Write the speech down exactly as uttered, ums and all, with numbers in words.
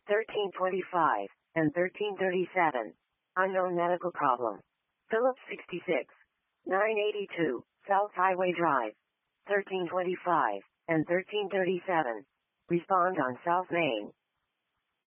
thirteen twenty-five, and thirteen thirty-seven. Unknown medical problem. Phillips sixty-six, nine eighty-two, South Highway Drive. thirteen twenty-five, and thirteen thirty-seven. Respond on South Main.